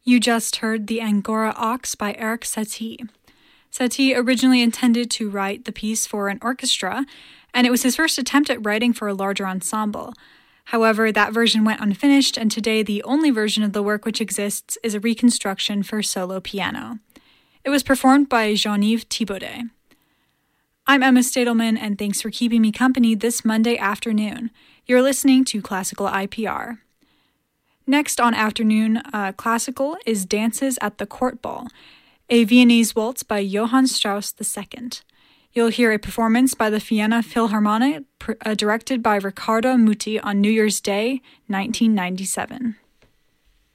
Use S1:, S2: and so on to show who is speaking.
S1: You just heard The Angora Ox by Eric Satie. Satie originally intended to write the piece for an orchestra, and it was his first attempt at writing for a larger ensemble. However, that version went unfinished, and today the only version of the work which exists is a reconstruction for solo piano. It was performed by Jean-Yves Thibaudet. I'm Emma Stadelman, and thanks for keeping me company this Monday afternoon. You're listening to Classical IPR. Next on Afternoon Classical is Dances at the Court Ball, a Viennese waltz by Johann Strauss II. You'll hear a performance by the Vienna Philharmonic directed by Riccardo Muti on New Year's Day, 1997.